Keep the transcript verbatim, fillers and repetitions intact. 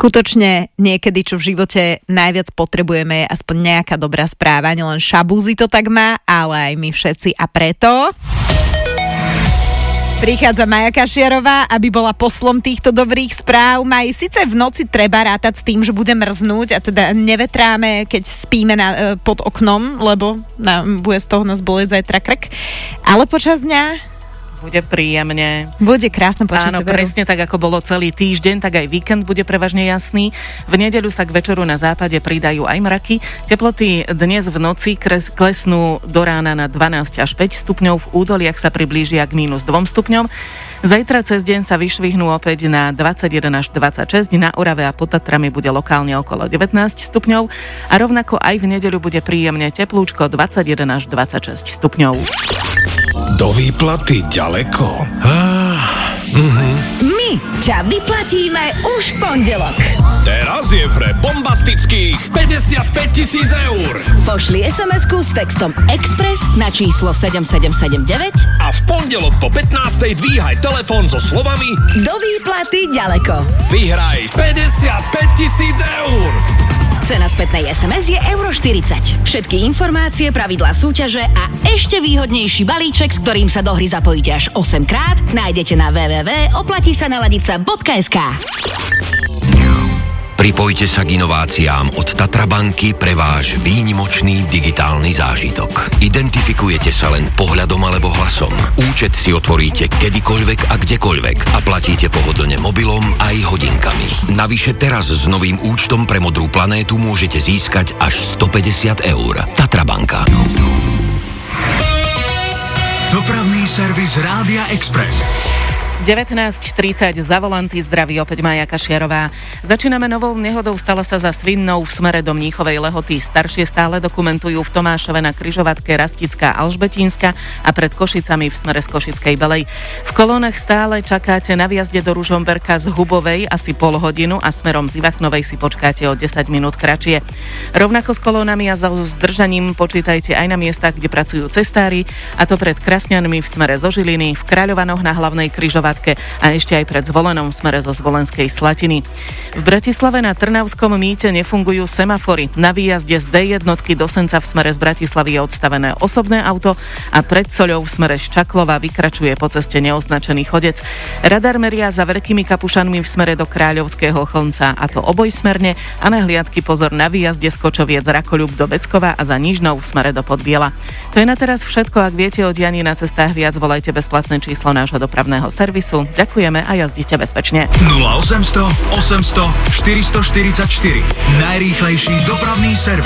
Skutočne niekedy, čo v živote najviac potrebujeme, je aspoň nejaká dobrá správa. Nielen Šabúzy to tak má, ale aj my všetci. A preto prichádza Maja Kašiarová, aby bola poslom týchto dobrých správ. Maj, síce v noci treba rátať s tým, že bude mrznúť a teda nevetráme, keď spíme na, pod oknom, lebo nám bude z toho nás bolieť zajtra krk. Ale počas dňa bude príjemne. Bude krásne počasie. Áno, presne tak, ako bolo celý týždeň, tak aj víkend bude prevažne jasný. V nedeľu sa k večeru na západe pridajú aj mraky. Teploty dnes v noci kres, klesnú do rána na dvanásť až päť stupňov, v údoliach sa priblížia k mínus dva stupňom. Zajtra cez deň sa vyšvihnú opäť na dvadsaťjeden až dvadsaťšesť, na Orave a pod Tatrami bude lokálne okolo devätnásť stupňov a rovnako aj v nedeľu bude príjemne teplúčko dvadsaťjeden až dvadsaťšesť stupňov. Do výplaty ďaleko? Ah, uh-huh. My ťa vyplatíme už v pondelok. Teraz je v hre bombastických päťdesiatpäť tisíc eur. Pošli es em esku s textom Express na číslo sedem sedem sedem deväť a v pondelok po pätnástej dvíhaj telefón so slovami Do výplaty ďaleko. Vyhraj päťdesiatpäť tisíc eur. Cena spätnej es em es je euro štyridsať. Všetky informácie, pravidlá súťaže a ešte výhodnejší balíček, s ktorým sa do hry zapojíte až osemkrát, nájdete na w w w bodka oplatí sa naladiť sa bodka es ká. Pripojte sa k inováciám od Tatra banky pre váš výnimočný digitálny zážitok. Identifikujete sa len pohľadom alebo hlasom. Účet si otvoríte kedykoľvek a kdekoľvek a platíte pohodlne mobilom aj hodinkami. Navyše teraz s novým účtom pre Modrú planétu môžete získať až stopäťdesiat eur. Tatra banka. Dopravný servis Rádia Express. devätnásť tridsať za volanty, zdraví opäť Maja Kašiarová. Začíname novou nehodou, stala sa za Svinnou v smere do Mníchovej Lehoty. Staršie stále dokumentujú v Tomášove na križovatke Rastická Alžbetínska a pred Košicami v smere z Košickej Belej. V kolónach stále čakáte na výjazde do Ružomberka z Hubovej asi pol hodinu a smerom z Ivachnovej si počkáte o desať minút kratšie. Rovnako s kolónami a so zdržaním počítajte aj na miestach, kde pracujú cestári, a to pred Krasňanmi v smere zo Žiliny, v Kráľovanoch na hlavnej križovatke a ešte aj pred Zvolenom v smere zo Zvolenskej Slatiny. V Bratislave na Trnavskom mýte nefungujú semafory. Na výjazde z dé jednotky do Senca v smere z Bratislavy je odstavené osobné auto a pred Soľou v smere z Čaklova vykračuje po ceste neoznačený chodec. Radar meria za Veľkými Kapušanmi v smere do Kráľovského Chlnca, a to obojsmerne, a na hliadky pozor na výjazde z Kočoviec Rakoľub do Beckova a za Nižnou v smere do Podbiela. To je na teraz všetko. Ak viete o dianí na cestách viac, volajte bezplatné číslo nášho dopravného servisu. Ďakujeme a jazdite bezpečne. nula osemsto osemsto štyristoštyridsaťštyri. Najrýchlejší dopravný servis.